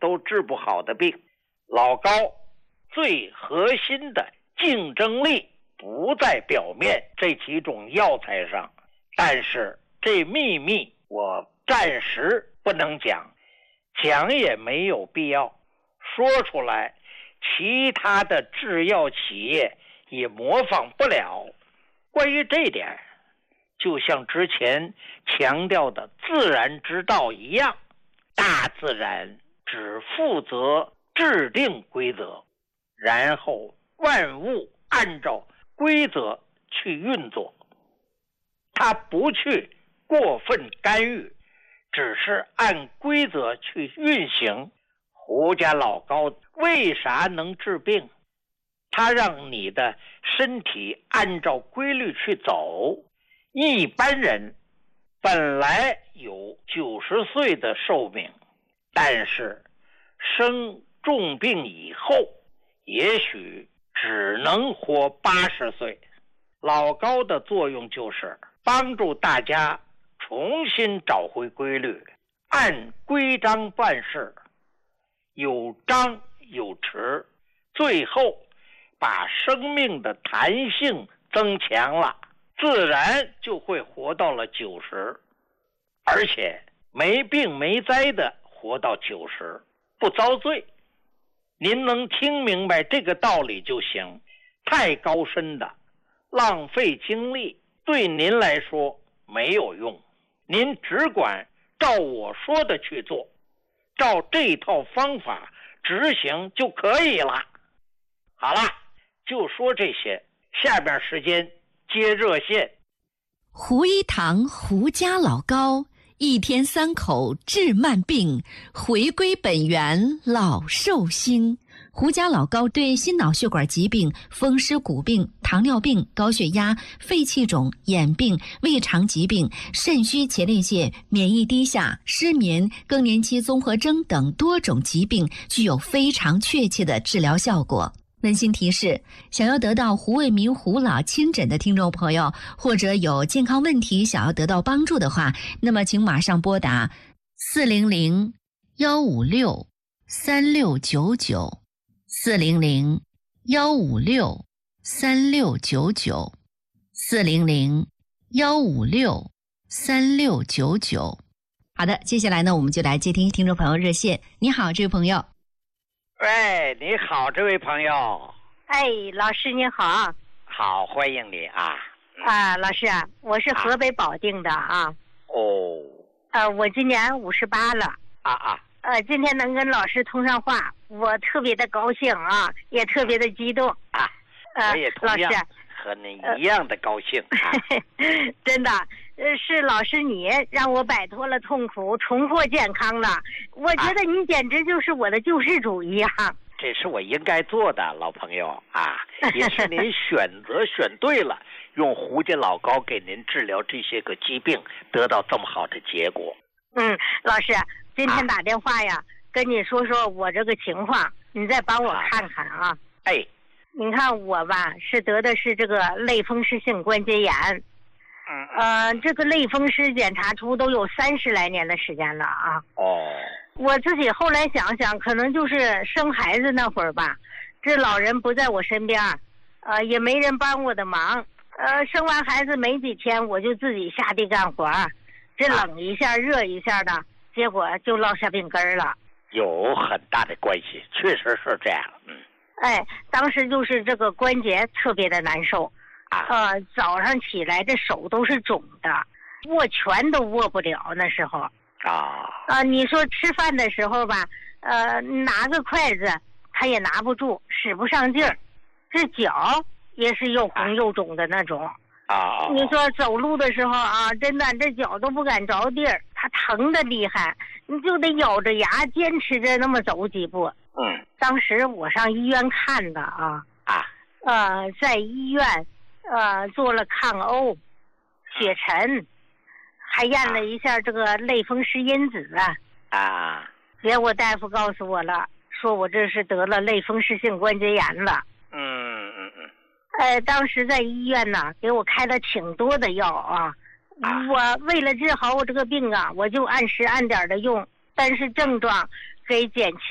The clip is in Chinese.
都治不好的病。老高最核心的竞争力不在表面这几种药材上，但是这秘密我暂时不能讲，讲也没有必要，说出来其他的制药企业也模仿不了。关于这点，就像之前强调的自然之道一样，大自然只负责制定规则，然后万物按照规则去运作，它不去过分干预，只是按规则去运行。胡家老高为啥能治病？他让你的身体按照规律去走。一般人本来有90岁的寿命，但是生重病以后也许只能活80岁。老高的作用就是帮助大家重新找回规律，按规章办事，有张有弛，最后把生命的弹性增强了，自然就会活到了90，而且没病没灾的活到90，不遭罪。您能听明白这个道理就行，太高深的浪费精力对您来说没有用，您只管照我说的去做，照这套方法执行就可以了。好了，就说这些，下边时间接热线。 胡一堂胡家老高，一天3口治慢病，回归本源老寿星。胡家老高对心脑血管疾病、风湿骨病、糖尿病、高血压、肺气肿、眼病、胃肠疾病、肾虚前列腺、免疫低下、失眠、更年期综合征等多种疾病具有非常确切的治疗效果。温馨提示，想要得到胡卫民胡老亲诊的听众朋友，或者有健康问题想要得到帮助的话，那么请马上拨打400-156-3699 400-156-3699 400-156-3699。好的，接下来呢，我们就来接听听众朋友热线。你好，这位朋友。 喂，你好，这位朋友。 哎，老师你好。 好，欢迎你啊。 老师啊，我是河北保定的啊。我今年58了。今天能跟老师通上话，我特别的高兴啊，也特别的激动啊。我也同样和您一样的高兴啊。 真的，是老师你让我摆脱了痛苦，重获健康了。我觉得你简直就是我的救世主一样。 这是我应该做的，老朋友啊，也是您选择选对了，用胡家老高给您治疗这些个疾病，得到这么好的结果。 老师，今天打电话呀，跟你说说我这个情况，你再帮我看看啊。你看我吧，是得的是这个类风湿性关节炎。这个类风湿检查出都有30来年的时间了啊。我自己后来想想，可能就是生孩子那会儿吧，这老人不在我身边，也没人帮我的忙。生完孩子没几天，我就自己下地干活，这冷一下热一下的，结果就落下病根了。 有很大的关系，确实是这样。 当时就是这个关节特别的难受。早上起来这手都是肿的，握拳都握不了那时候。你说吃饭的时候吧，拿个筷子他也拿不住，使不上劲儿，这脚也是又红又肿的那种。你说走路的时候啊，真的这脚都不敢着地儿，它疼的厉害，你就得咬着牙坚持着那么走几步。当时我上医院看的在医院做了抗欧、血沉，还验了一下这个类风湿因子结果大夫告诉我了，说我这是得了类风湿性关节炎了。当时在医院呢，给我开了挺多的药啊。我为了治好我这个病啊，我就按时按点的用，但是症状给减轻